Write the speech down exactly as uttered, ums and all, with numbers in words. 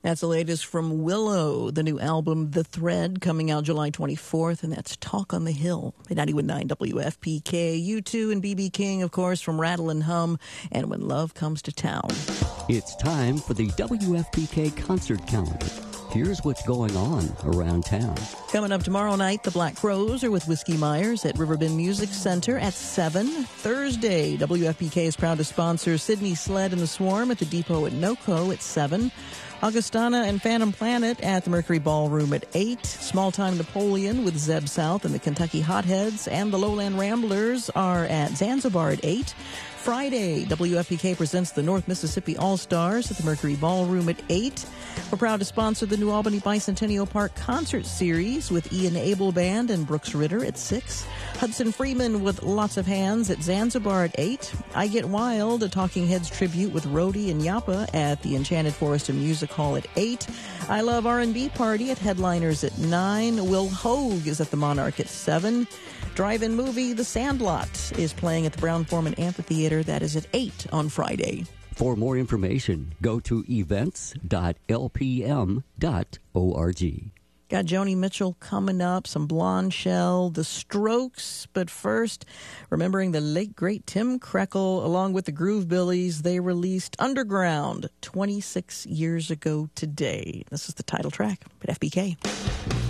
That's the latest from Willow, the new album, The Thread, coming out July twenty-fourth, and that's Talk on the Hill. ninety-one point nine W F P K, U two and B B King, of course, from Rattle and Hum, and When Love Comes to Town. It's time for the W F P K concert calendar. Here's what's going on around town. Coming up tomorrow night, the Black Crowes are with Whiskey Myers at Riverbend Music Center at seven. Thursday, W F P K is proud to sponsor Sydney Sled and the Swarm at the Depot at NoCo at seven. Augustana and Phantom Planet at the Mercury Ballroom at eight. Small Time Napoleon with Zeb South and the Kentucky Hotheads, and the Lowland Ramblers are at Zanzibar at eight. Friday, W F P K presents the North Mississippi All-Stars at the Mercury Ballroom at eight. We're proud to sponsor the New Albany Bicentennial Park Concert Series with Ian Abel Band and Brooks Ritter at six. Hudson Freeman with Lots of Hands at Zanzibar at eight. I Get Wild, a Talking Heads tribute with Rhodey and Yappa at the Enchanted Forest and Music Hall at eight. I Love R and B Party at Headliners at nine. Will Hogue is at the Monarch at seven. Drive-in movie The Sandlot is playing at the Brown-Forman Amphitheater. That is at eight on Friday. For more information, go to events dot l p m dot org. Got Joni Mitchell coming up, some Blonde Shell, The Strokes. But first, remembering the late, great Tim Krekel, along with the Groove Billies, they released Underground twenty-six years ago today. This is the title track at F B K.